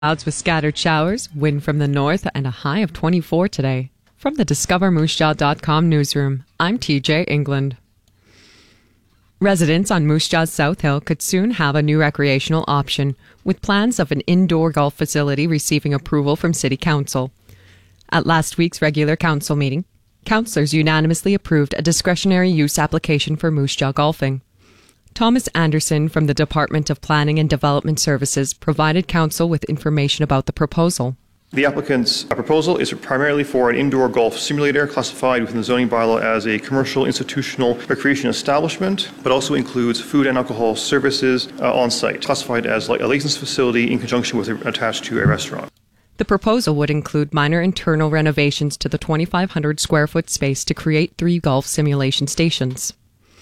Clouds with scattered showers, wind from the north, and a high of 24 today. From the DiscoverMooseJaw.com newsroom, I'm TJ England. Residents on Moose Jaw's South Hill could soon have a new recreational option, with plans of an indoor golf facility receiving approval from City Council. At last week's regular council meeting, councillors unanimously approved a discretionary use application for Moose Jaw golfing. Thomas Anderson from the Department of Planning and Development Services provided council with information about the proposal. The applicant's proposal is primarily for an indoor golf simulator classified within the zoning bylaw as a commercial institutional recreation establishment, but also includes food and alcohol services on site, classified as a licensed facility in conjunction with attached to a restaurant. The proposal would include minor internal renovations to the 2,500 square foot space to create 3 golf simulation stations.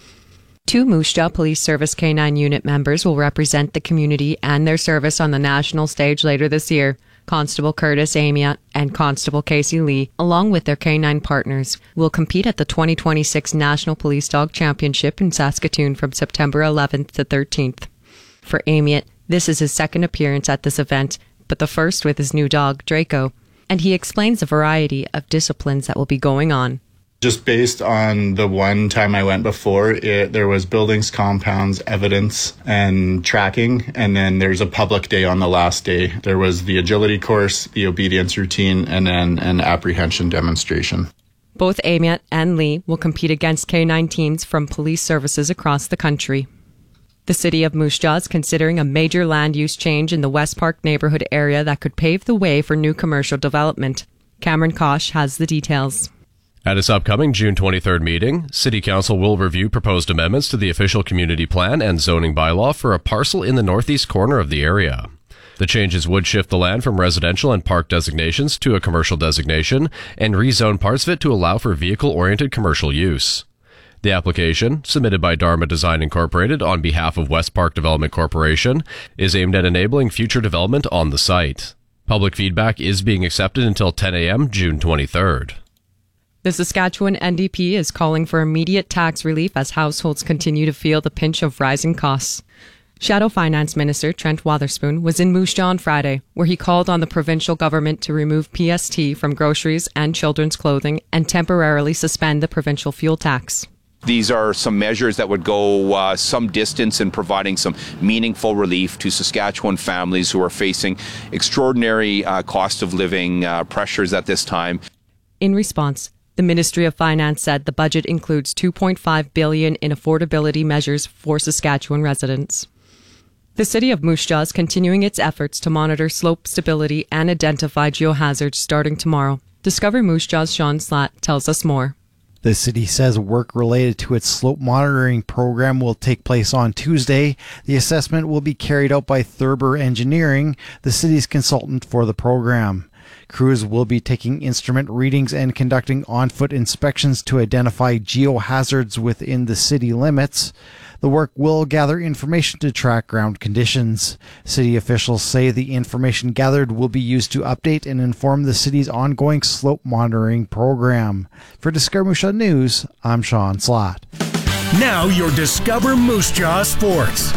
2 Moose Jaw Police Service K-9 unit members will represent the community and their service on the national stage later this year. Constable Curtis Amiot and Constable Casey Lee, along with their K-9 partners, will compete at the 2026 National Police Dog Championship in Saskatoon from September 11th to 13th. For Amiot, this is his second appearance at this event, but the first with his new dog, Draco, and he explains a variety of disciplines that will be going on. Just based on the one time I went before, there was buildings, compounds, evidence, and tracking. And then there's a public day on the last day. There was the agility course, the obedience routine, and then an apprehension demonstration. Both Amiot and Lee will compete against K-9 teams from police services across the country. The City of Moose Jaw is considering a major land use change in the West Park neighborhood area that could pave the way for new commercial development. Cameron Kosh has the details. At its upcoming June 23rd meeting, City Council will review proposed amendments to the official community plan and zoning bylaw for a parcel in the northeast corner of the area. The changes would shift the land from residential and park designations to a commercial designation and rezone parts of it to allow for vehicle-oriented commercial use. The application, submitted by Dharma Design Incorporated on behalf of West Park Development Corporation, is aimed at enabling future development on the site. Public feedback is being accepted until 10 a.m. June 23rd. The Saskatchewan NDP is calling for immediate tax relief as households continue to feel the pinch of rising costs. Shadow Finance Minister Trent Wotherspoon was in Moose Jaw on Friday, where he called on the provincial government to remove PST from groceries and children's clothing and temporarily suspend the provincial fuel tax. These are some measures that would go some distance in providing some meaningful relief to Saskatchewan families who are facing extraordinary cost of living pressures at this time. In response, the Ministry of Finance said the budget includes $2.5 billion in affordability measures for Saskatchewan residents. The City of Moose Jaw is continuing its efforts to monitor slope stability and identify geohazards starting tomorrow. Discover Moose Jaw's Sean Slatt tells us more. The city says work related to its slope monitoring program will take place on Tuesday. The assessment will be carried out by Thurber Engineering, the city's consultant for the program. Crews will be taking instrument readings and conducting on-foot inspections to identify geohazards within the city limits. The work will gather information to track ground conditions. City officials say the information gathered will be used to update and inform the city's ongoing slope monitoring program. For Discover Moose Jaw News, I'm Sean Slatt. Now your Discover Moose Jaw Sports.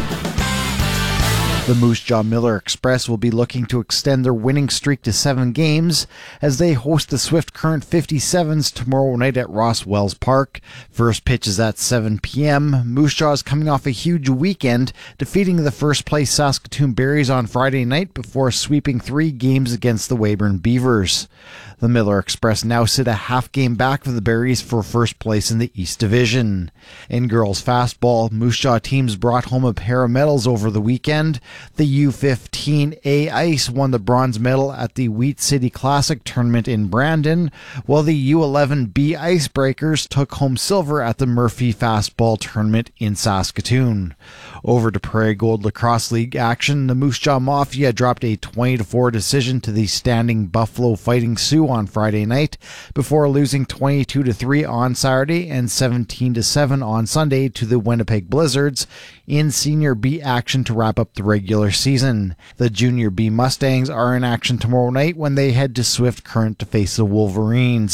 The Moose Jaw Miller Express will be looking to extend their winning streak to 7 games as they host the Swift Current 57s tomorrow night at Ross Wells Park. First pitch is at 7 p.m. Moose Jaw is coming off a huge weekend, defeating the first-place Saskatoon Berries on Friday night before sweeping 3 games against the Weyburn Beavers. The Miller Express now sit a half game back of the Berries for first place in the East Division. In girls fastball, Moose Jaw teams brought home a pair of medals over the weekend. The U15A Ice won the bronze medal at the Wheat City Classic tournament in Brandon, while the U11B Icebreakers took home silver at the Murphy Fastball tournament in Saskatoon. Over to Prairie Gold Lacrosse League action, the Moose Jaw Mafia dropped a 20-4 decision to the standing Buffalo Fighting Sioux on Friday night before losing 22-3 on Saturday and 17-7 on Sunday to the Winnipeg Blizzards in Senior B action to wrap up the regular season. The Junior B Mustangs are in action tomorrow night when they head to Swift Current to face the Wolverines.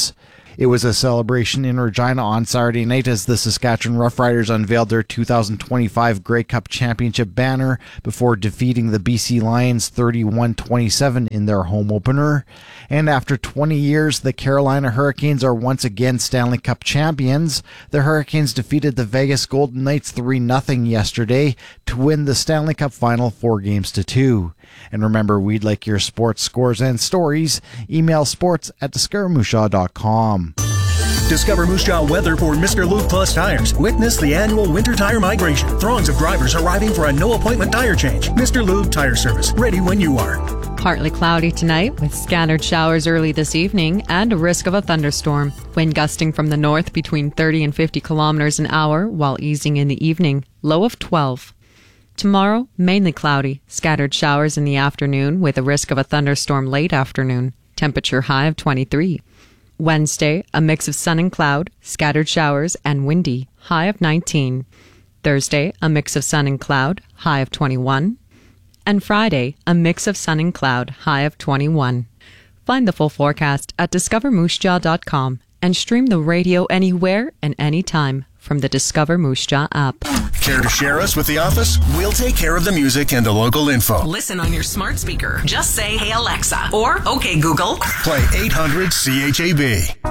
It was a celebration in Regina on Saturday night as the Saskatchewan Roughriders unveiled their 2025 Grey Cup Championship banner before defeating the BC Lions 31-27 in their home opener. And after 20 years, the Carolina Hurricanes are once again Stanley Cup champions. The Hurricanes defeated the Vegas Golden Knights 3-0 yesterday to win the Stanley Cup final 4-2. And remember, we'd like your sports scores and stories. Email sports@discovermoose.com. Discover Moose Jaw weather for Mr. Lube Plus Tires. Witness the annual winter tire migration. Throngs of drivers arriving for a no-appointment tire change. Mr. Lube Tire Service, ready when you are. Partly cloudy tonight with scattered showers early this evening and a risk of a thunderstorm. Wind gusting from the north between 30 and 50 kilometers an hour while easing in the evening. Low of 12. Tomorrow, mainly cloudy. Scattered showers in the afternoon with a risk of a thunderstorm late afternoon. Temperature high of 23. Wednesday, a mix of sun and cloud, scattered showers, and windy, high of 19. Thursday, a mix of sun and cloud, high of 21. And Friday, a mix of sun and cloud, high of 21. Find the full forecast at discovermoosejaw.com and stream the radio anywhere and anytime from the Discover Moose Jaw app. Care to share us with the office? We'll take care of the music and the local info. Listen on your smart speaker. Just say, "Hey Alexa," or "Okay Google." Play 800 CHAB.